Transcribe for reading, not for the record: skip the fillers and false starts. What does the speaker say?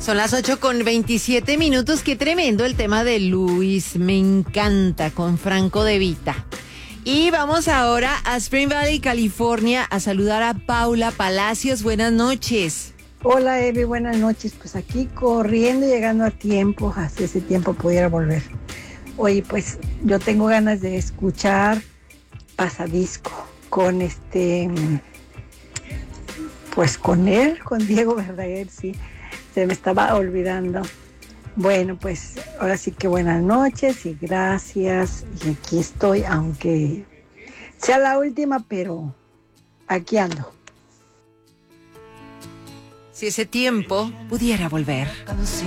Son las 8:27. Qué tremendo el tema de Luis. Me encanta, con Franco De Vita. Y vamos ahora a Spring Valley, California, a saludar a Paula Palacios. Buenas noches. Hola, Eve, buenas noches. Pues aquí corriendo, llegando a tiempo, hace ese tiempo pudiera volver. Oye, pues yo tengo ganas de escuchar Pasadisco con pues con él, con Diego Verdaguer, sí. Se me estaba olvidando. Bueno, pues ahora sí que buenas noches y gracias. Y aquí estoy, aunque sea la última, pero aquí ando. Si ese tiempo pudiera volver.